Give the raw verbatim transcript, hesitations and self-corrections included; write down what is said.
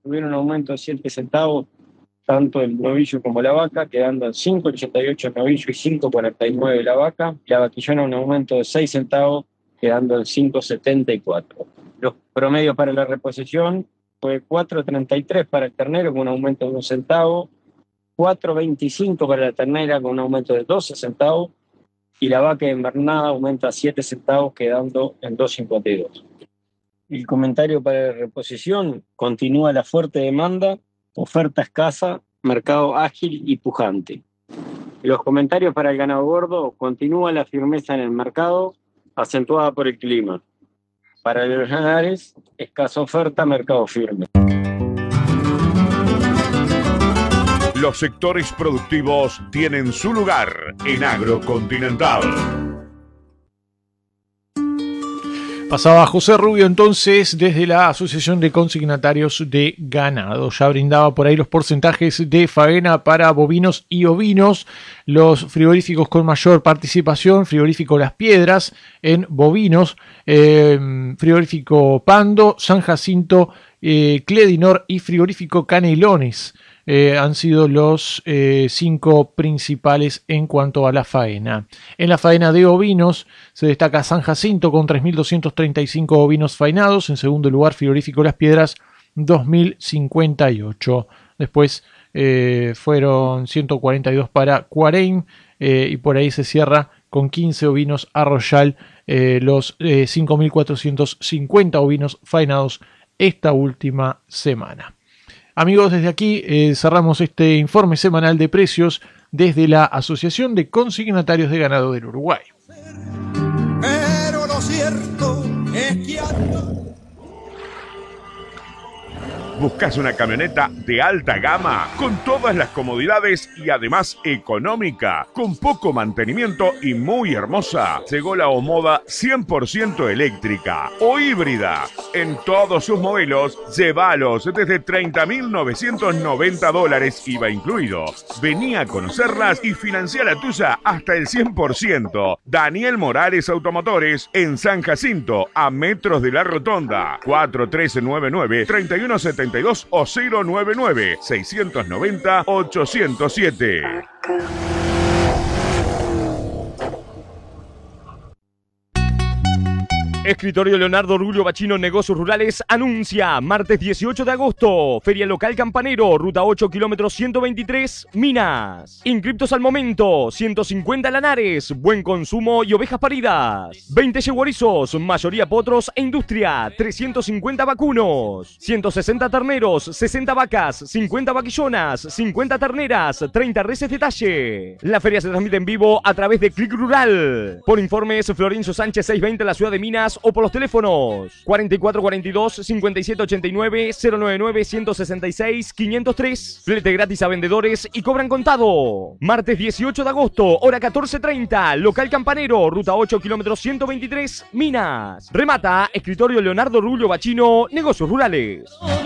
tuvieron un aumento de siete centavos, tanto el novillo como la vaca, quedando en cinco ochenta y ocho el novillo y cinco cuarenta y nueve la vaca. La vaquillona un aumento de seis centavos, quedando en cinco setenta y cuatro. Los promedios para la reposición fue cuatro treinta y tres para el ternero con un aumento de un centavo, cuatro veinticinco para la ternera con un aumento de doce centavos, y la vaca invernada aumenta siete centavos, quedando en dos cincuenta y dos. El comentario para la reposición: continúa la fuerte demanda, oferta escasa, mercado ágil y pujante. Los comentarios para el ganado gordo: continúa la firmeza en el mercado, acentuada por el clima. Para los lanares, escasa oferta, mercado firme. Los sectores productivos tienen su lugar en Agrocontinental. Pasaba José Rubio entonces desde la Asociación de Consignatarios de Ganado. Ya brindaba por ahí los porcentajes de faena para bovinos y ovinos. Los frigoríficos con mayor participación: frigorífico Las Piedras en bovinos, eh, frigorífico Pando, San Jacinto, eh, Cledinor y frigorífico Canelones. Eh, han sido los eh, cinco principales en cuanto a la faena. En la faena de ovinos se destaca San Jacinto con tres mil doscientos treinta y cinco ovinos faenados. En segundo lugar, frigorífico Las Piedras, dos mil cincuenta y ocho. Después eh, fueron ciento cuarenta y dos para Cuareim, eh, y por ahí se cierra con quince ovinos Arroyal, eh, los eh, cinco mil cuatrocientos cincuenta ovinos faenados esta última semana. Amigos, desde aquí eh, cerramos este informe semanal de precios desde la Asociación de Consignatarios de Ganado del Uruguay. Pero lo cierto es que... ¿Buscas una camioneta de alta gama con todas las comodidades y además económica, con poco mantenimiento y muy hermosa? Llegó la Omoda cien por ciento eléctrica o híbrida. En todos sus modelos, llévalos desde treinta mil novecientos noventa dólares, I V A incluido. Vení a conocerlas y financiar la tuya hasta el cien por ciento. Daniel Morales Automotores en San Jacinto, a metros de la Rotonda. cuatro tres nueve nueve, tres uno siete dos o cero nueve nueve, seiscientos noventa, ochocientos siete. Escritorio Leonardo Rulio Bachino Negocios Rurales anuncia martes dieciocho de agosto, Feria Local Campanero, ruta ocho, kilómetro ciento veintitrés, Minas. Inscriptos al momento, ciento cincuenta lanares, buen consumo y ovejas paridas. veinte yeguarizos, mayoría potros e industria, trescientos cincuenta vacunos. ciento sesenta terneros, sesenta vacas, cincuenta vaquillonas, cincuenta terneras, treinta reses de talle. La feria se transmite en vivo a través de Click Rural. Por informes, Florencio Sánchez seiscientos veinte, la ciudad de Minas, o por los teléfonos cuarenta y cuatro cuarenta y dos, cincuenta y siete ochenta y nueve, cero noventa y nueve, ciento sesenta y seis, quinientos tres. Flete gratis a vendedores y cobran contado. Martes dieciocho de agosto, hora catorce treinta, local Campanero, ruta ocho, kilómetro ciento veintitrés, Minas. Remata Escritorio Leonardo Rulio Bachino Negocios Rurales.